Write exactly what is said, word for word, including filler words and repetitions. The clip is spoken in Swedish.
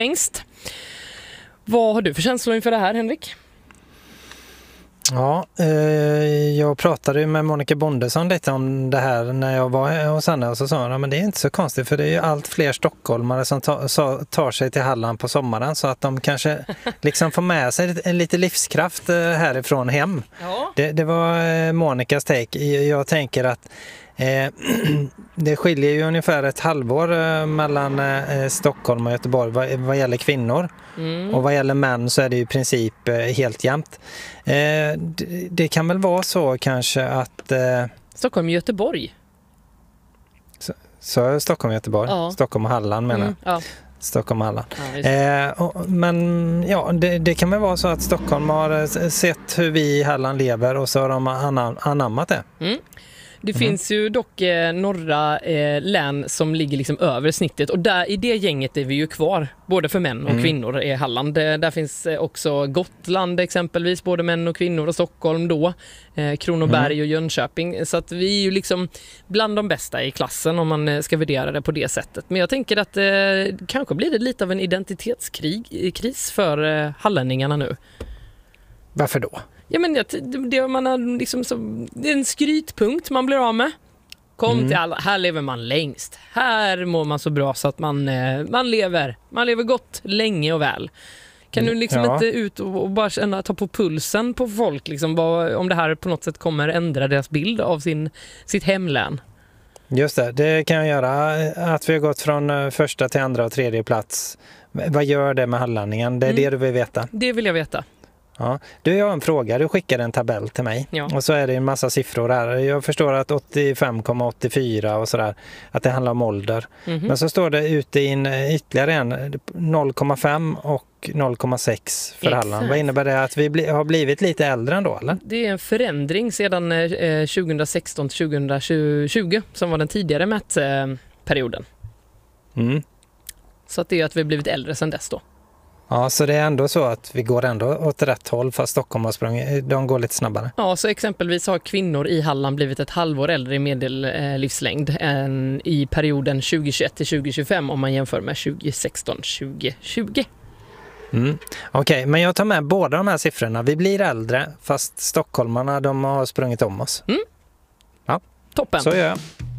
längst. Vad har du för känslor inför det här, Henrik? Ja, eh, jag pratade med Monica Bondesson lite om det här när jag var hos henne och så sa hon, ja, men det är inte så konstigt för det är ju allt fler stockholmare som ta, så, tar sig till Halland på sommaren så att de kanske liksom får med sig lite, lite livskraft eh, härifrån hem. Ja. Det, det var eh, Monicas take. Jag tänker att Eh, det skiljer ju ungefär ett halvår eh, mellan eh, Stockholm och Göteborg vad, vad gäller kvinnor. Mm. Och vad gäller män så är det i princip eh, helt jämnt. Eh, det, det kan väl vara så kanske att... Eh, Stockholm och Göteborg? Så, så Stockholm och Göteborg? Ja. Stockholm och Halland menar mm, ja. Stockholm och Halland. Ja, eh, och, men ja, det, det kan väl vara så att Stockholm har sett hur vi i Halland lever och så har de anam- anammat det. Mm. Det mm. finns ju dock eh, några eh, län som ligger liksom över snittet och där, i det gänget är vi ju kvar, både för män och mm. kvinnor i Halland. Eh, där finns eh, också Gotland exempelvis, både män och kvinnor, och Stockholm då, eh, Kronoberg mm. och Jönköping. Så att vi är ju liksom bland de bästa i klassen om man eh, ska värdera det på det sättet. Men jag tänker att eh, kanske blir det lite av en identitetskrig, kris för eh, hallänningarna nu. Varför då? Ja, men det, det, man har liksom så, det är en skrytpunkt man blir av med. Kom mm. till alla, här lever man längst. Här mår man så bra så att man, eh, man lever. Man lever gott, länge och väl. Kan du liksom ja. inte ut och, och bara känna, ta på pulsen på folk liksom, vad, om det här på något sätt kommer ändra deras bild av sin, sitt hemlän? Just det, det kan jag göra. Att vi har gått från första till andra och tredje plats. Vad gör det med hallänningen? Det är mm. det du vill veta. Det vill jag veta. Ja. Du, jag har en fråga. Du skickar en tabell till mig. Ja. Och så är det en massa siffror här. Jag förstår att åttiofem komma åttiofyra och sådär, att det handlar om ålder. Mm-hmm. Men så står det ute i en, ytterligare en noll komma fem och noll komma sex för Exakt. Halland. Vad innebär det? Att vi bli, har blivit lite äldre ändå, eller? Det är en förändring sedan eh, tjugohundrasexton till tjugohundratjugo som var den tidigare mätperioden. Mm. Så att det är att vi har blivit äldre sedan dess då. Ja, så det är ändå så att vi går ändå åt rätt håll fast Stockholm har sprungit, de går lite snabbare. Ja, så exempelvis har kvinnor i Halland blivit ett halvår äldre i medellivslängd än i perioden tjugohundratjugoett till tjugohundratjugofem om man jämför med tjugohundrasexton till tjugotjugo. Mm. Okej, okay, men jag tar med båda de här siffrorna. Vi blir äldre fast stockholmarna de har sprungit om oss. Mm. Ja, toppen. Så gör jag.